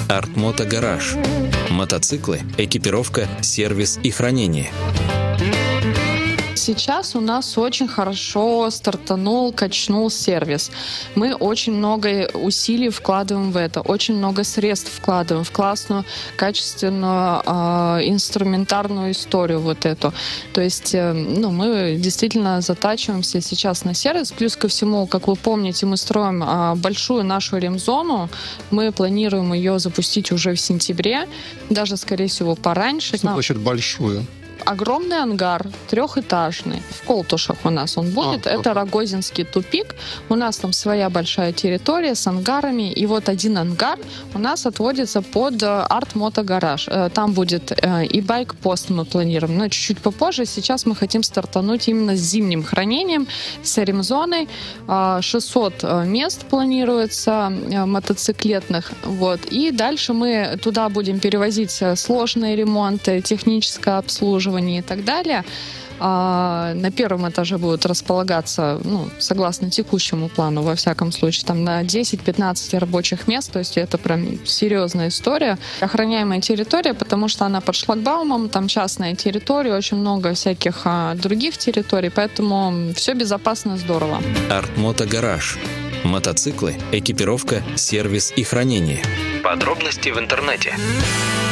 Артмото Гараж. Мотоциклы, экипировка, сервис и хранение. Сейчас у нас очень хорошо качнул сервис. Мы очень много усилий вкладываем в это, очень много средств вкладываем в классную, качественную, инструментарную историю вот эту. То есть, мы действительно затачиваемся сейчас на сервис. Плюс ко всему, как вы помните, мы строим большую нашу ремзону. Мы планируем ее запустить уже в сентябре, даже, скорее всего, пораньше. Что значит большую? Огромный ангар, трехэтажный. В Колтушах у нас он будет. Это Рогозинский тупик. У нас там своя большая территория с ангарами. И вот один ангар у нас отводится под Артмото Гараж. Там будет и байк-пост мы планируем, но чуть-чуть попозже. Сейчас мы хотим стартануть именно с зимним хранением, с ремзоной. 600 мест планируется мотоциклетных. Вот. И дальше мы туда будем перевозить сложные ремонты, техническое обслуживание и так далее. На первом этаже будут располагаться, согласно текущему плану, во всяком случае, там на 10-15 рабочих мест, то есть это прям серьезная история. Охраняемая территория, потому что она под шлагбаумом, там частная территория, очень много всяких других территорий, поэтому все безопасно, здорово. Артмото Гараж. Мотоциклы, экипировка, сервис и хранение. Подробности в интернете.